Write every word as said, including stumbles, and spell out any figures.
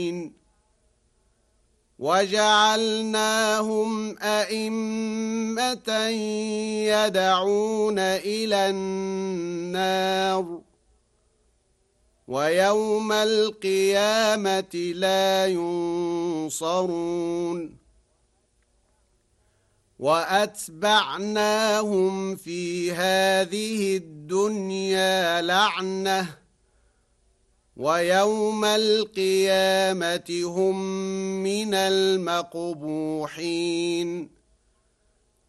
وجعلناهم أئمة يدعون إلى النار ويوم القيامة لا ينصرون وأتبعناهم في هذه الدنيا لعنة ويوم القيامة هم من المقبوحين